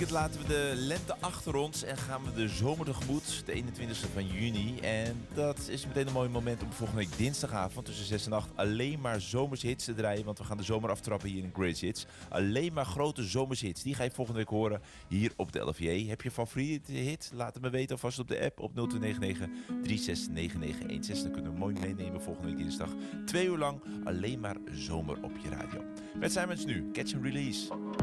weekend laten we de lente achter ons en gaan we de zomer tegemoet, de 21ste van juni. En dat is meteen een mooi moment om volgende week dinsdagavond tussen 6 en 8 alleen maar zomerse hits te draaien. Want we gaan de zomer aftrappen hier in Greatest Hits. Alleen maar grote zomerse hits. Die ga je volgende week horen hier op de LVA. Heb je favoriete hit? Laat het me weten alvast op de app op 0299 369916. Dan kunnen we mooi meenemen volgende week dinsdag. 2 uur lang alleen maar zomer op je radio. Met Simons nu, Catch and Release.